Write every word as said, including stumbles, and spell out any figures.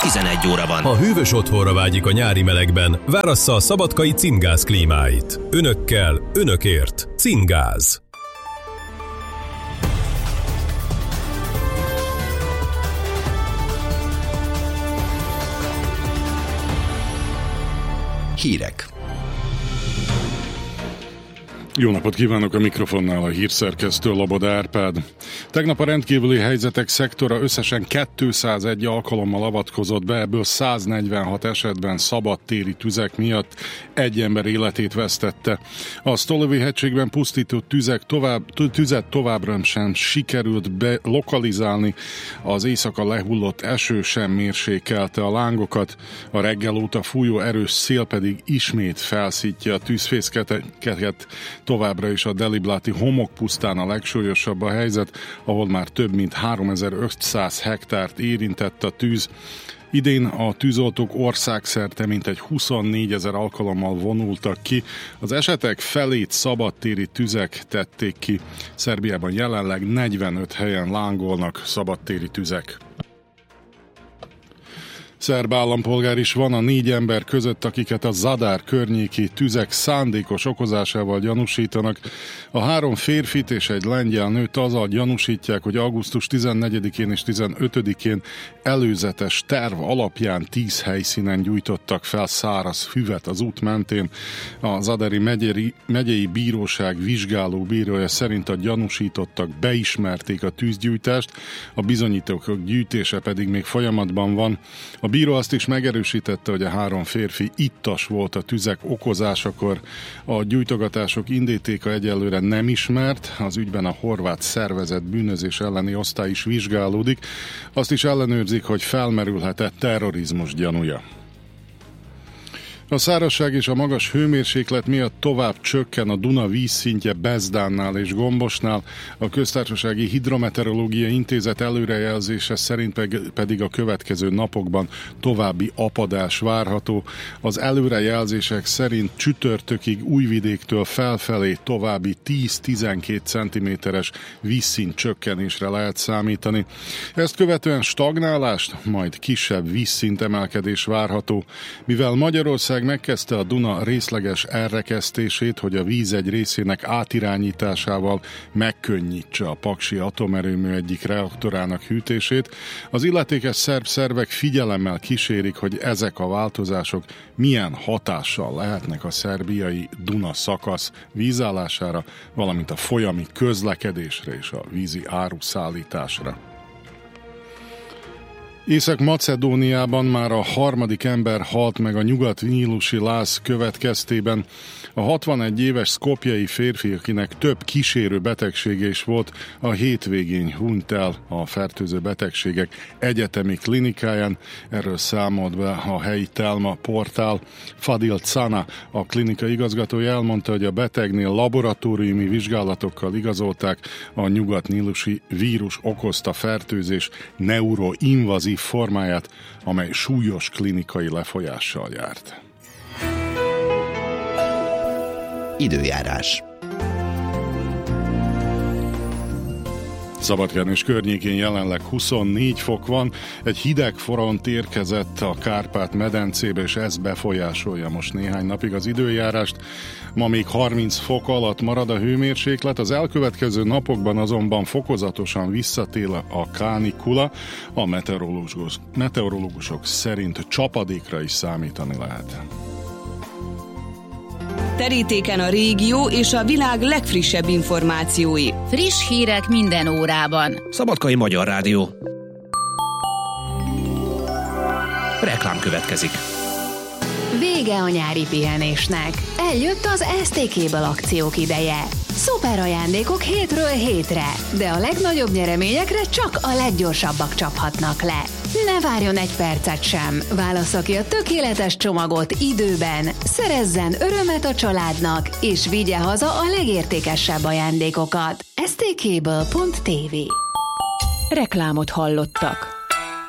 tizenegy óra van. Ha hűvös otthonra vágyik a nyári melegben, várassza a szabadkai Cingáz klímáit. Önökkel, önökért. Cingáz. Hírek. Jó napot kívánok, a mikrofonnál a hírszerkesztő Loboda Árpád. Tegnap a rendkívüli helyzetek szektora összesen kétszázegy alkalommal avatkozott be, ebből száznegyvenhat esetben szabadtéri tüzek miatt egy ember életét vesztette. A Stolovi-hegységben pusztító tüzek tovább, tüzet továbbra sem sikerült belokalizálni, az éjszaka lehullott eső sem mérsékelte a lángokat, a reggel óta fújó erős szél pedig ismét felszítja a tűzfészkeket. Továbbra is a Delibláti homokpusztán a legsúlyosabb a helyzet, ahol már több mint háromezer-ötszáz hektárt érintett a tűz. Idén a tűzoltók országszerte mintegy huszonnégyezer alkalommal vonultak ki. Az esetek felét szabadtéri tüzek tették ki. Szerbiában jelenleg negyvenöt helyen lángolnak szabadtéri tüzek. Szerb állampolgár is van a négy ember között, akiket a Zadar környéki tüzek szándékos okozásával gyanúsítanak. A három férfit és egy lengyel nőt azzal gyanúsítják, hogy augusztus tizennegyedikén és tizenötödikén előzetes terv alapján tíz helyszínen gyújtottak fel száraz füvet az út mentén. A Zadari megyei, megyei bíróság vizsgáló bírója szerint a gyanúsítottak beismerték a tűzgyújtást, a bizonyítékok gyűjtése pedig még folyamatban van. A bíró azt is megerősítette, hogy a három férfi ittas volt a tüzek okozásakor. A gyújtogatások indítéka egyelőre nem ismert, az ügyben a horvát szervezett bűnözés elleni osztály is vizsgálódik. Azt is ellenőrzik, hogy felmerülhet-e terrorizmus gyanúja. A szárazság és a magas hőmérséklet miatt tovább csökken a Duna vízszintje Bezdánnál és Gombosnál. A Köztársasági Hidrometeorológiai Intézet előrejelzése szerint pedig a következő napokban további apadás várható. Az előrejelzések szerint csütörtökig Újvidéktől felfelé további tíz-tizenkét centiméteres vízszint csökkenésre lehet számítani. Ezt követően stagnálást, majd kisebb vízszint emelkedés várható. Mivel Magyarország megkezdte a Duna részleges elrekesztését, hogy a víz egy részének átirányításával megkönnyítse a paksi atomerőmű egyik reaktorának hűtését, az illetékes szerb szervek figyelemmel kísérik, hogy ezek a változások milyen hatással lehetnek a szerbiai Duna szakasz vízállására, valamint a folyami közlekedésre és a vízi áruszállításra. Észak-Macedóniában már a harmadik ember halt meg a nyugat-nílusi láz következtében. A hatvanegy éves szkopjei férfi, akinek több kísérő betegsége is volt, a hétvégén hunyt el a fertőző betegségek egyetemi klinikáján. Erről számolt be a helyi Telma portál. Fadil Cana, a klinika igazgatója elmondta, hogy a betegnél laboratóriumi vizsgálatokkal igazolták a nyugat-nílusi vírus okozta fertőzés neuroinvazív formáját, amely súlyos klinikai lefolyással járt. Időjárás. Szabadkán és környékén jelenleg huszonnégy fok van, egy hideg front érkezett a Kárpát-medencébe, és ez befolyásolja most néhány napig az időjárást. Ma még harminc fok alatt marad a hőmérséklet, az elkövetkező napokban azonban fokozatosan visszatér a kánikula, a meteorológus, meteorológusok szerint csapadékra is számítani lehet. Terítéken a régió és a világ legfrissebb információi. Friss hírek minden órában. Szabadkai Magyar Rádió. Reklám következik. Vége a nyári pihenésnek. Eljött az es té Cable akciók ideje. Szuper ajándékok hétről hétre, de a legnagyobb nyereményekre csak a leggyorsabbak csaphatnak le. Ne várjon egy percet sem, válassza ki a tökéletes csomagot időben, szerezzen örömet a családnak, és vigye haza a legértékesebb ajándékokat. es té cable pont té vé. Reklámot hallottak.